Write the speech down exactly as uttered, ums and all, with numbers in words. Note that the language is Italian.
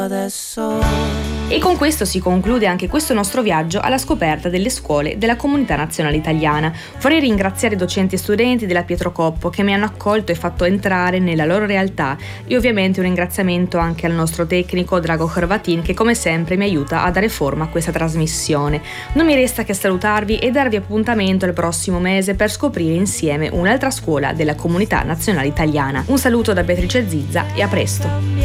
adesso. E con questo si conclude anche questo nostro viaggio alla scoperta delle scuole della Comunità Nazionale Italiana. Vorrei ringraziare i docenti e studenti della Pietro Coppo che mi hanno accolto e fatto entrare nella loro realtà, e ovviamente un ringraziamento anche al nostro tecnico Drago Horvatin che come sempre mi aiuta a dare forma a questa trasmissione. Non mi resta che salutarvi e darvi appuntamento al prossimo mese per scoprire insieme un'altra scuola della Comunità Nazionale Italiana. Un saluto da Beatrice Zizza e a presto!